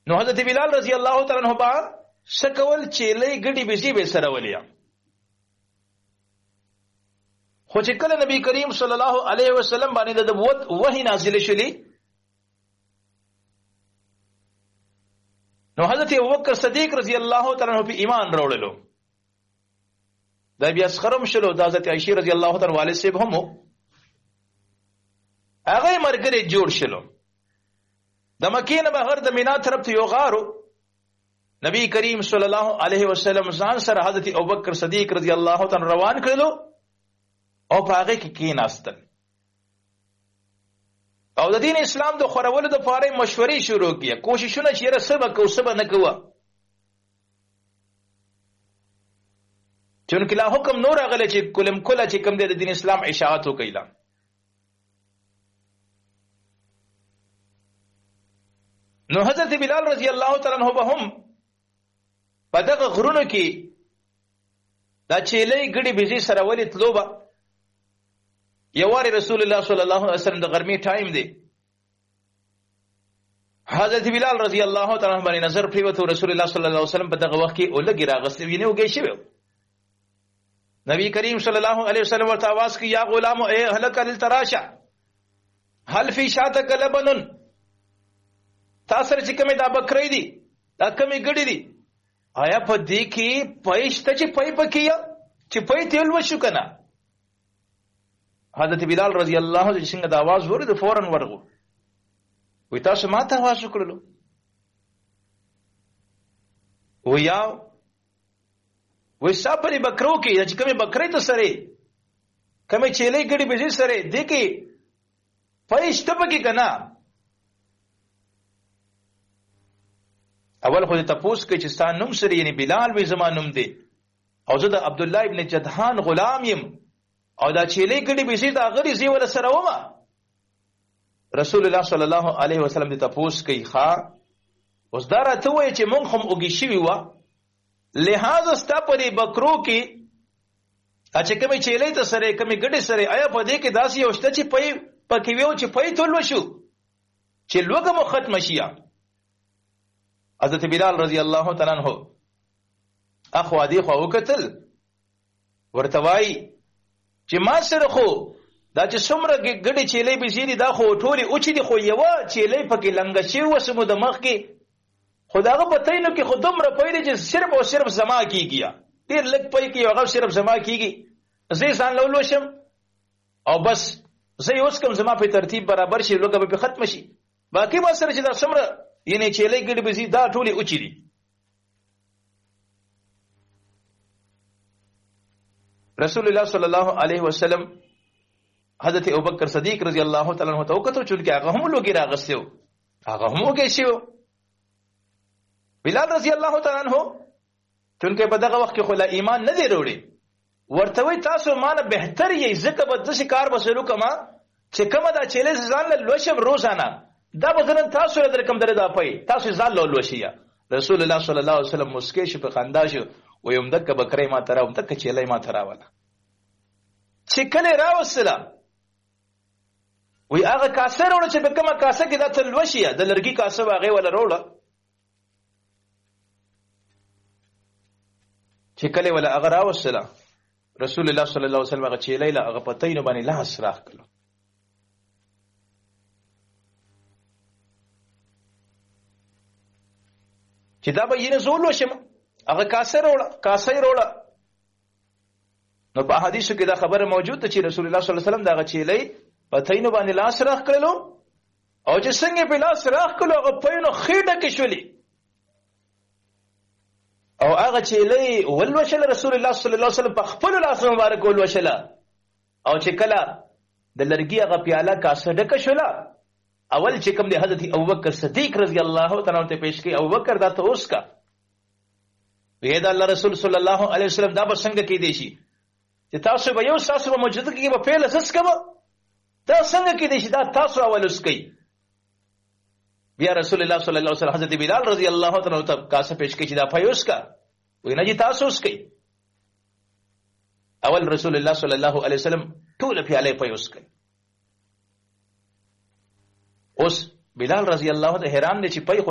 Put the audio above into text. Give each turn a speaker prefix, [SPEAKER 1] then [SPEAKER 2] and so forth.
[SPEAKER 1] نو حضرت بلال رضی الله تعالی عنہ با سکول چیلې ګډي بيزي به سره ولیا. خو چې کله نبی کریم صلی الله علیه وسلم باندې د نبوت وحی نازل شلی نو حضرت ابوبکر صدیق رضی الله تعالی عنہ په ایمان راوړلو. دا بیا سخرم شلو د حضرت عائشہ رضی الله تعالی والد سے هم هغه مرګره جوړ شلو. د مکې نه بهر د مینا طرف ته یو غارو نبی کریم صلی الله علیه وسلم ځان سره حضرت ابوبکر صدیق رضی الله تعالی روان کړلو او په هغه کې کېناستل او د دین اسلام د خورولو د پاره مشورې شروع کړه. کوششونه چې رسبه کو سبا نه کوه چونکه لا حکم نور غل چې کلم کله چې کوم د دین اسلام اشاعت وکیلا. نو حضرت بلال رضی الله تعالی عنہ به هم په دغه غرونو کې دا چیلې ګډي بيزي سره ولې تلوبه. یواري رسول الله صلی الله علیه وسلم د غرمې ټایم دی. حضرت بلال رضی الله تعالی عنہ باندې نظر پریوته رسول الله صلی الله علیه وسلم په دغه وخت کې اولګی راغستې ویني وګی شوی. نبی کریم صلی الله علیه وسلم ورته आवाज کی یا غلام اے هلک التراشا هل فی شاتک لبن تاسو چې کومه دا بکری دي دا کومه ګډي دي آیا په دې کې پېشته چې پې پکې چې پې تیل وشو کنه. حضرت بلال رضی الله عنه څنګه دا आवाज ورته فورن ورغو وي تاسو ماته आवाज وکړلو و یا وې صبر بکرو کې چې کومه بکری ته سره کومه چيلې ګډي بيزي سره دې کې پېشته پکې کنه. اول خو ته پوس کې چې ستان نوم سره یعنی بلال وی زما نوم دی او زه د عبد الله ابن جدحان غلام يم او دا چيلې ګډي بيزي دا غري زی ول سره ومه. رسول الله صلی الله علیه وسلم دې ته پوس کې ښا اوس دا راته وای چې مونږ هم اوږي شوی و لہذا ستا پرې بکرو کې چې کومې چيلې ته سره کومې ګډي سره آیا په دې کې داسې یو شته چې پکې ویو چې پې تول وشو چې لوګه مو ختم شي. حضرت بلال رضی الله تعالی عنہ اخو دی خو وکتل ورته وای چې ما سره خو دا چې څومره ګډي چيلې به زیری دا خو ټولي او چې دی خو یو چيلې پکې لنګ شي وسمو د مخ کې خداغه پتاینو کې خودم را پېری چې صرف او صرف زما کیږي ډیر لګ پې کې هغه صرف زما کیږي زه ځان لولو شم او بس زه اوس کوم زما په ترتیب برابر شي لوګه به ختم شي باقي ما سره چې دا څومره یعنی چيلې ګډي به زی دا ټولي او چې دي. رسول الله صلی الله علیه وسلم حضرت ابوبکر صدیق رضی الله تعالی عنہ ته وکړو چې هغه هم لوګي راغستیو هغه هم وګی شو. بلال رضی الله تعالی عنہ چونکه په دغه وخت کې خو لا ایمان نه دی وروړي ورته وي تاسو مانه بهتر یې ځکه به د شکار بسلو کما چې کومه دا چيلې ځان له لوشم روزانه دا بدن تاسو در کوم درې دا پي تاسو ځان له لوشیا. رسول الله صلی الله علیه وسلم مسکه شو په خندا شو و یم دک بکرې ما تراوم دک چيلې ما تراوله چې کله راوسله وی هغه کاسه وروړه چې په کومه کاسه کې دا تل وشیا د لرګي کاسه واغې ولا وروړه چې کله ولا هغه راوسله رسول الله صلی الله علیه وسلم هغه چيلې لا هغه پتاینو باندې لاس راخ کړو. چې دا به یې زول وشم هغه کاسه وروړه نو په حدیثو کې دا خبره موجود ده چې رسول الله صلی الله علیه وسلم دا چيلې پتاینو باندې لاس راخ کړلو او چې څنګه په لاس راخ کړلو هغه پاینو خېډه کې شولې او هغه چيلې ولوشل رسول الله صلی الله علیه وسلم په خپل لاس مبارک ولوشل او چې کله د لرګي هغه پیاله کاسه ډکه شوله اول چې کوم د حضرت ابوبکر صدیق رضی الله تعالی عنہ ته پیش کړي ابوبکر دا ته اوس کا وی دا الله رسول صلی الله علیه وسلم دا به څنګه کې دی شي چې تاسو به یو تاسو به موجود کې به پیل اساس کوم دا څنګه کې دی شي دا تاسو اول اوس کوي. بیا رسول الله صلی الله علیه وسلم حضرت بلال رضی الله تعالی عنہ ته کاسه پیش کړي چې دا پيوس کا وی نه جی تاسو اوس کوي. اول رسول الله صلی الله علیه وسلم ټول پیاله پيوس کوي. اوس بلال رضی الله عنه حیران دي چې پي